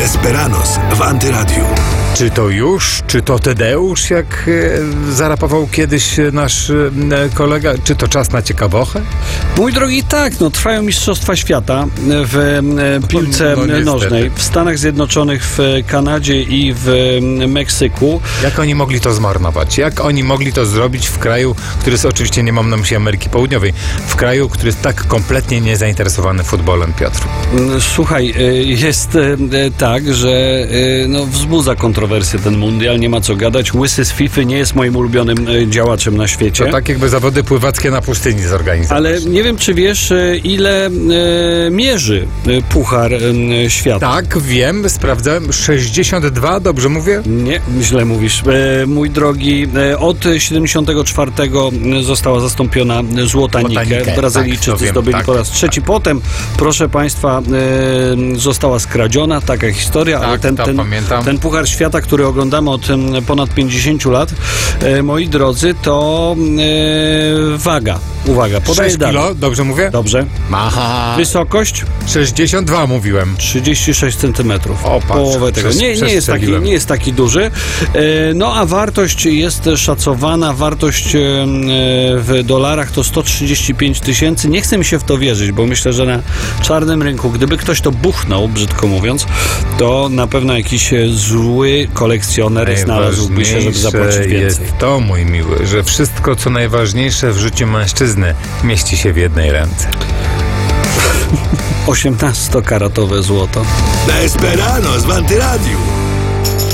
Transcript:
Desperados w Antyradiu. Czy to już? Czy to Tadeusz, jak zarapował kiedyś nasz kolega? Czy to czas na ciekawochę? Mój drogi, tak, trwają Mistrzostwa Świata w piłce nożnej w Stanach Zjednoczonych, w Kanadzie i w Meksyku. Jak oni mogli to zmarnować? Jak oni mogli to zrobić w kraju, który jest, oczywiście nie mam na myśli Ameryki Południowej, w kraju, który jest tak kompletnie niezainteresowany futbolem, Piotr? Słuchaj, jest tak, że wzbudza kontrowersję ten mundial, nie ma co gadać. Łysy z FIFA nie jest moim ulubionym działaczem na świecie. To tak jakby zawody pływackie na pustyni zorganizować. Ale nie wiem, czy wiesz, ile mierzy Puchar Świata. Tak, wiem, sprawdzałem. 62, dobrze mówię? Nie, źle mówisz. Mój drogi, od 74 została zastąpiona Złota Nikę. Brazylijczycy tak, zdobyli tak, po raz trzeci. Potem, proszę Państwa, została skradziona, taka historia, Tak, ale pamiętam. ten Puchar Świata, który oglądamy od ponad 50 lat, moi drodzy, to waga. Uwaga, podaję 6 dalej. kilo, dobrze mówię? Dobrze. Aha. Wysokość 62 mówiłem. 36 cm. O, patrz, Połowę tego. Nie jest taki duży. A wartość jest szacowana, wartość w dolarach to 135 tysięcy. Nie chce mi się w to wierzyć, bo myślę, że na czarnym rynku, gdyby ktoś to buchnął, brzydko mówiąc, to na pewno jakiś zły kolekcjoner znalazłby się, żeby zapłacić więcej. Jest to, mój miły, że wszystko, co najważniejsze w życiu mężczyzny, mieści się w jednej ręce. 18-karatowe złoto. Desperados w Antyradiu.